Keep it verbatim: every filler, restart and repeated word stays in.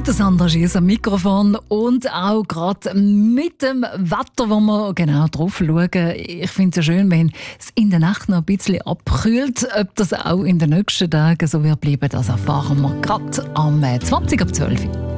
Mit der Sandra Schiess am Mikrofon und auch gerade mit dem Wetter, wo wir genau drauf schauen. Ich finde es ja schön, wenn es in der Nacht noch ein bisschen abkühlt. Ob das auch in den nächsten Tagen so wird bleiben, das erfahren wir gerade am zwanzig ab zwölf.